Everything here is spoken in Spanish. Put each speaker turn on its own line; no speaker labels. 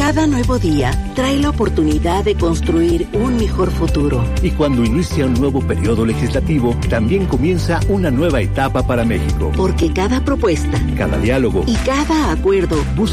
Cada nuevo día trae la oportunidad de construir un mejor futuro.
Y cuando inicia un nuevo periodo legislativo, también comienza una nueva etapa para México.
Porque cada propuesta,
cada diálogo
y cada acuerdo